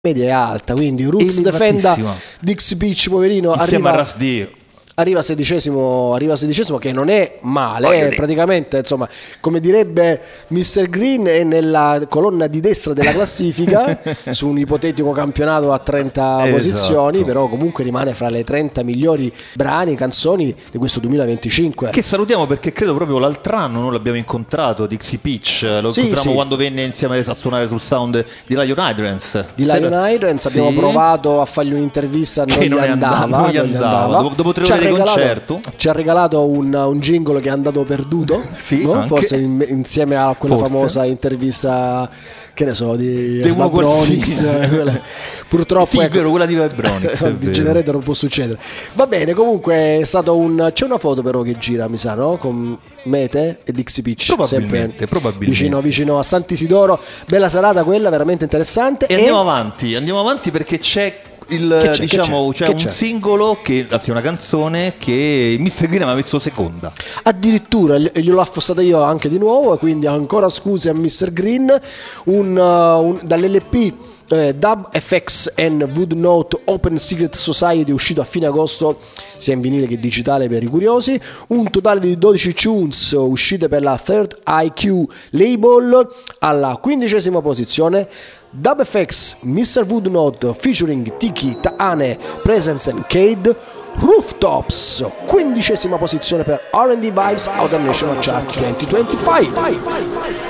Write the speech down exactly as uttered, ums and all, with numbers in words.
media è alta, quindi Roots Defenda Dixie Beach, poverino, insieme arriva a Rasdir. Arriva sedicesimo, arriva sedicesimo, che non è male, eh, praticamente, insomma, come direbbe mister Green, è nella colonna di destra della classifica su un ipotetico campionato a trenta esatto. posizioni, però comunque rimane fra le trenta migliori brani, canzoni di questo duemilaventicinque. Che salutiamo perché credo proprio l'altro anno noi l'abbiamo incontrato, Dixie Peach, lo sì, incontriamo sì. quando venne insieme a suonare sul sound di Lion Hydrants. Di Lion Hydrants abbiamo sì. provato a fargli un'intervista, non, non gli andava, andava, non gli andava. andava. Dopo, dopo tre ore di concerto ci ha regalato un, un jingle che è andato perduto, sì, no? Forse in, insieme a quella Forse. famosa intervista, che ne so, di Vibronix. Purtroppo sì, ecco, vero, quella di Vibronix di Generator non può succedere. Va bene, comunque è stato un, c'è una foto però che gira, mi sa, no? Con Mete e Dixie Peach, probabilmente, sempre probabilmente. Vicino, vicino a Sant'Isidoro. Bella serata quella, veramente interessante. E, e andiamo avanti, andiamo avanti perché c'è il, c'è, diciamo c'è, c'è un c'è? singolo che, anzi una canzone che mister Green aveva messo seconda, addirittura gliel'ho affossata io anche di nuovo, quindi ancora scuse a mister Green. un, uh, un, dall'L P eh, Dub F X and Wood Note Open Secret Society, uscito a fine agosto sia in vinile che digitale per i curiosi, un totale di dodici tunes uscite per la Third I Q label. Alla quindicesima posizione Dub F X, mister Wood Note featuring Tiki, Taane, Presence and Cade, Rooftops, quindicesima posizione per R and D Vibes Outer National Chart duemilaventicinque.